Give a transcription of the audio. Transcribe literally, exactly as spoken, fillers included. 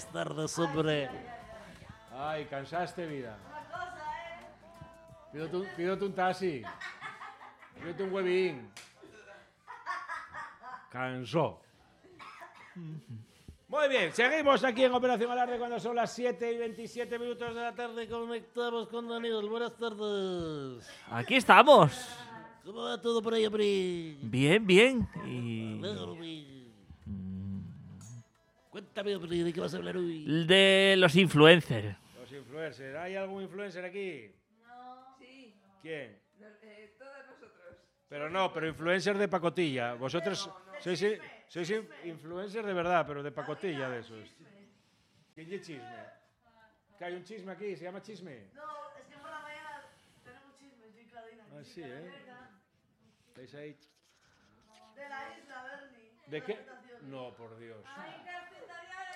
Buenas tardes, hombre. Ay, cansaste, vida. Pídote un, pídote un taxi. Pídote un huevín. Cansó. Muy bien, seguimos aquí en Operación Alarde cuando son las siete y veintisiete minutos de la tarde. Conectamos con Daniel. Buenas tardes. Aquí estamos. ¿Cómo va todo por ahí, hombre? Bien, bien. Y... Cuéntame, hombre, ¿de qué vas a hablar hoy? De los influencers. Los influencers. ¿Hay algún influencer aquí? No. Sí. ¿Quién? Eh, todos nosotros. Pero no, pero influencer de pacotilla. Vosotros sois, sois influencers de verdad, pero de pacotilla de esos. ¿Quién es chisme? ¿Que hay un chisme aquí? ¿Se llama chisme? No, es que por la mañana tenemos chismes, yo y Claudina. Ah, sí, ¿eh? ¿Estáis ahí? De la isla, Bernie. ¿De qué? No, por Dios. Ay, qué